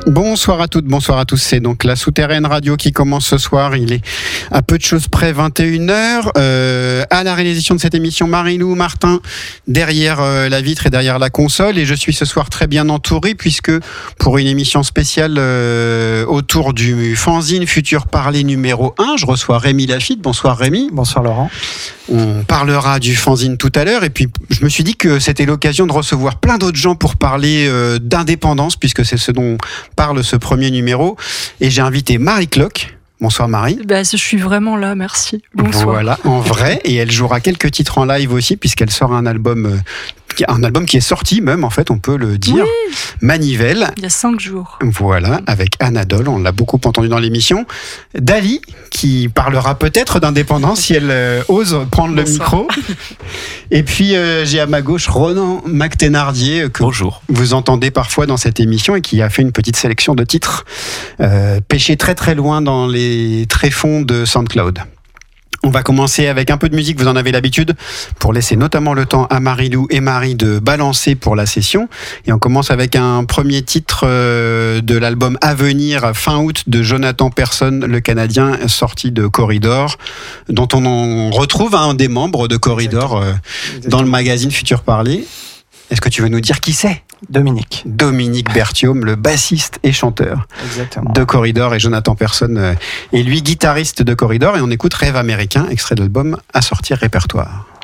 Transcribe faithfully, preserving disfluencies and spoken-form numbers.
Bonsoir à toutes, bonsoir à tous. C'est donc la Souterraine Radio qui commence ce soir. Il est à peu de choses près vingt et une heures. Euh, à la réalisation de cette émission, Marie-Lou Martin, derrière euh, la vitre et derrière la console. Et je suis ce soir très bien entouré puisque pour une émission spéciale euh, autour du fanzine Futur Parler numéro un, je reçois Rémi Lafitte. Bonsoir Rémi. Bonsoir Laurent. On parlera du fanzine tout à l'heure et puis je me suis dit que c'était l'occasion de recevoir plein d'autres gens pour parler euh, d'indépendance puisque c'est ce dont parle ce premier numéro et j'ai invité Marie Cloque. Bonsoir Marie. Bah, je suis vraiment là, merci. Bonsoir. Voilà, en vrai, et elle jouera quelques titres en live aussi puisqu'elle sort un album, euh, un album qui est sorti même en fait, on peut le dire, oui. Manivelle. Il y a cinq jours. Voilà, avec Anadole, on l'a beaucoup entendu dans l'émission. Dali, qui parlera peut-être d'indépendance si elle euh, ose prendre le Bonsoir. micro. Et puis euh, j'ai à ma gauche Ronan McThénardier, que Bonjour. vous entendez parfois dans cette émission et qui a fait une petite sélection de titres euh, pêchés très très loin dans les tréfonds de SoundCloud. On va commencer avec un peu de musique, vous en avez l'habitude, pour laisser notamment le temps à Marie-Lou et Marie de balancer pour la session. Et on commence avec un premier titre euh, de l'album À venir, fin août, de Jonathan Persson, le Canadien, sorti de Corridor, dont on en retrouve un des membres de Corridor euh, dans le magazine Futur Parler. Est-ce que tu veux nous dire qui c'est ? Dominique. Dominique Berthiaume, le bassiste et chanteur Exactement. de Corridor, et Jonathan Persson euh, est lui guitariste de Corridor, et on écoute Rêve américain, extrait de l'album À sortir répertoire.